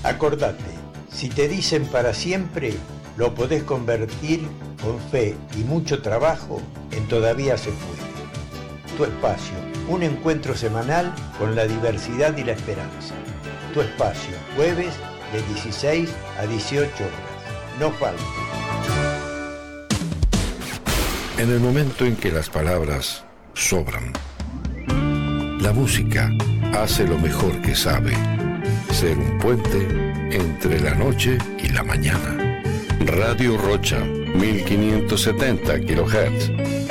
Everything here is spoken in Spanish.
Acordate, si te dicen para siempre, lo podés convertir con fe y mucho trabajo en todavía se puede. Tu espacio, un encuentro semanal con la diversidad y la esperanza. Tu espacio, jueves de 16 a 18 horas. No falte. En el momento en que las palabras sobran, la música hace lo mejor que sabe, ser un puente entre la noche y la mañana. Radio Rocha, 1570 kHz.